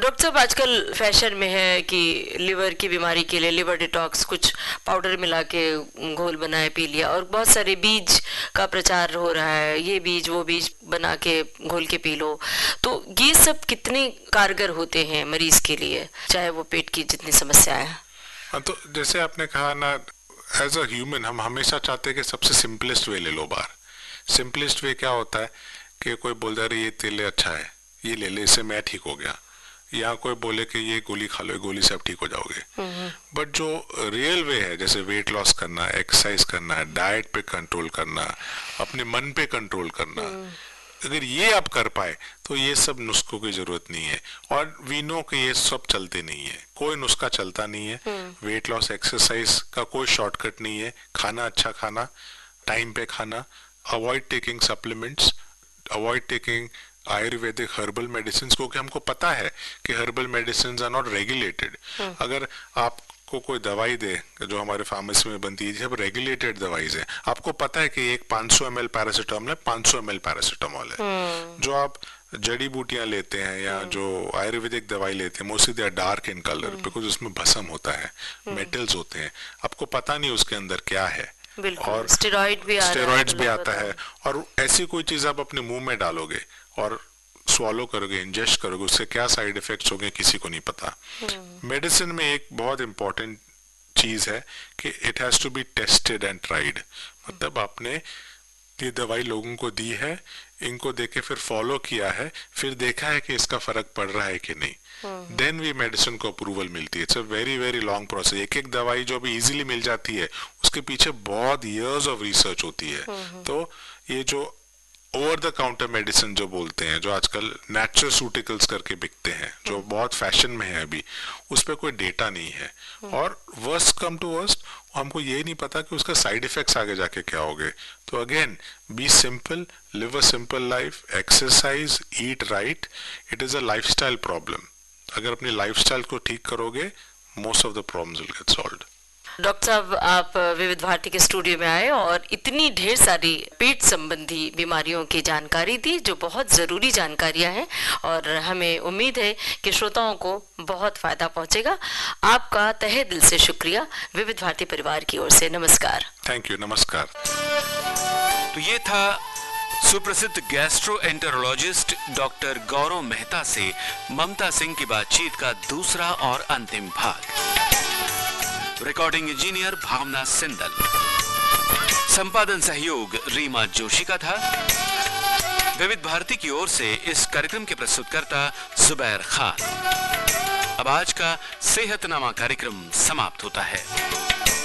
Doctor साहब, आजकल fashion में है कि लिवर की बीमारी के लिए लिवर डिटॉक्स कुछ पाउडर मिला के घोल बनाए पी लिया, और बहुत सारे बीज का प्रचार हो रहा है, ये बीज वो बीज बना के घोल के पी लो। तो ये सब कितने कारगर होते हैं मरीज के लिए, चाहे वो पेट की जितनी समस्या है? हाँ, तो जैसे आपने कहा ना, एज अ ह्यूमन हम हमेशा चाहते हैं कि सबसे सिंपलेस्ट वे ले लो बाहर। सिंपलेस्ट वे क्या होता है कि कोई बोल दे रही ये तेल अच्छा है, ये ले ले, इससे मैं ठीक हो गया, या कोई बोले कि ये गोली खा लो, ये गोली से आप ठीक हो जाओगे। बट जो रियल वे है, जैसे वेट लॉस करना, एक्सरसाइज करना, डाइट पे कंट्रोल करना, अपने मन पे कंट्रोल करना, अगर ये आप कर पाए तो ये सब नुस्खों की जरूरत नहीं है। और वी नो कि ये सब चलते नहीं है, कोई नुस्खा चलता नहीं है। वेट लॉस एक्सरसाइज का कोई शॉर्टकट नहीं है। खाना अच्छा खाना, टाइम पे खाना, avoid taking supplements, avoid taking Ayurvedic herbal medicine, क्योंकि हमको पता है कि herbal medicine are not regulated. अगर आपको कोई दवाई दे जो हमारे फार्मेसी में बनती है, जब रेगुलेटेड दवाई है, आपको पता है कि एक 500 ml पैरासीटामोल है, 500 ml पैरासीटामोल है। जो आप जड़ी बूटियां लेते हैं या जो आयुर्वेदिक दवाई लेते हैं, mostly they are dark in colour, because उसमें भस्म होता है, मेटल्स होते हैं, आपको पता नहीं उसके अंदर क्या है। और स्टेरॉइड्स भी आता है। और ऐसी कोई चीज आप अपने मुंह में डालोगे और स्वॉलो करोगे, इंजेस्ट करोगे, उससे क्या साइड इफेक्ट्स होंगे किसी को नहीं पता। मेडिसिन में एक बहुत इंपॉर्टेंट चीज है कि it has to be tested and tried. मतलब आपने ये दवाई लोगों को दी है, इनको देके फिर फॉलो किया है, फिर देखा है कि इसका फर्क पड़ रहा है कि नहीं, देन भी मेडिसिन को अप्रूवल मिलती है। It's a very very long process. एक एक दवाई जो अभी इजीली मिल जाती है, उसके पीछे बहुत इयर्स ऑफ रिसर्च होती है। तो ये जो ओवर द काउंटर मेडिसिन जो बोलते हैं, जो आजकल नेचुरसूटिकल्स करके बिकते हैं, जो बहुत फैशन में है अभी, उस पर कोई डेटा नहीं है। और वर्स्ट कम टू वर्स्ट, हमको ये नहीं पता कि उसका साइड इफेक्ट्स आगे जाके क्या होंगे। तो again, B simple, live a simple life, exercise, eat right. It is a lifestyle problem. अगर अपनी लाइफस्टाइल को ठीक करोगे, most of the problems will get solved. Doctor साहब, आप विविध भारती के स्टूडियो में आए और इतनी ढेर सारी पेट संबंधी बीमारियों की जानकारी दी, जो बहुत ज़रूरी जानकारियां हैं, और हमें उम्मीद है कि श्रोताओं को बहुत फ़ायदा पहुंचेगा। आपका तहे दिल से शुक्रिया विविध भारती परिवार की ओर से। नमस्कार। Thank you. नमस्कार। तो ये था सुप्रसिद्ध गैस्ट्रोएंटेरोलॉजिस्ट डॉक्टर गौरव मेहता से ममता सिंह की बातचीत का दूसरा और अंतिम भाग। रिकॉर्डिंग इंजीनियर भावना सिंदल, संपादन सहयोग रीमा जोशी का था। विविध भारती की ओर से इस कार्यक्रम के प्रस्तुतकर्ता जुबैर खान। अब आज का सेहतनामा कार्यक्रम समाप्त होता है।